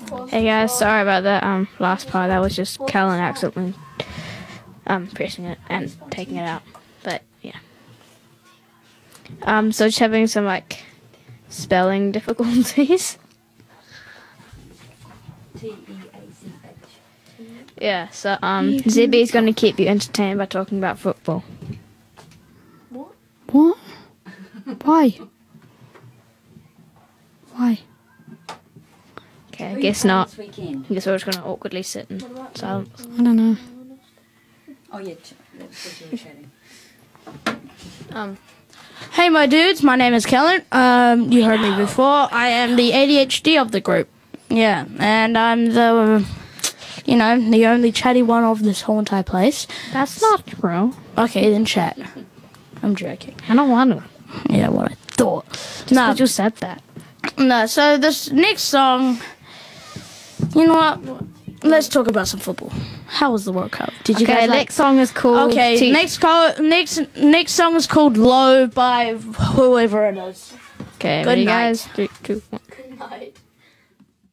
Hey guys, sorry about that last part. That was just Kellen accidentally pressing it and taking it out. But yeah. So just having some like spelling difficulties. T-E-A-C-H. Yeah, so ZB's gonna keep you entertained by talking about football. What? What? Why? Why? Okay, I guess not. This weekend. I guess we're just gonna awkwardly sit in silence. I don't know. Oh yeah, that's what you were chatting. Hey, my dudes. My name is Kellen. You heard me before. I am the ADHD of the group. Yeah, and I'm the only chatty one of this whole entire place. That's not true. Okay, then chat. I'm joking. I don't want to. Yeah, what I thought. Just 'cause you said that. No, so this next song, you know what? Let's talk about some football. How was the World Cup? Did you Okay, guys like? next song is called... Okay, next song is called "Low" by whoever it is. Okay, Good ready night. guys? 3, 2, 1. Good night.